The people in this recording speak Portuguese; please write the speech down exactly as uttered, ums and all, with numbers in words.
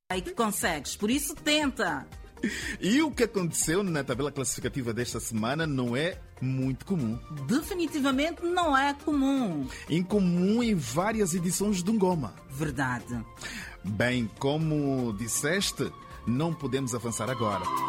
e que consegues, por isso tenta. E o que aconteceu na tabela classificativa desta semana não é muito comum. Definitivamente não é comum. Incomum em várias edições do Ngoma. Verdade. Bem, como disseste, não podemos avançar agora.